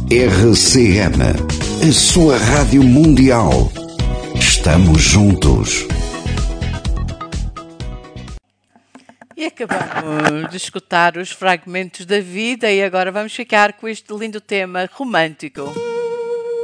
RCM, a sua rádio mundial. Estamos juntos. E acabamos de escutar os fragmentos da vida e agora vamos ficar com este lindo tema romântico.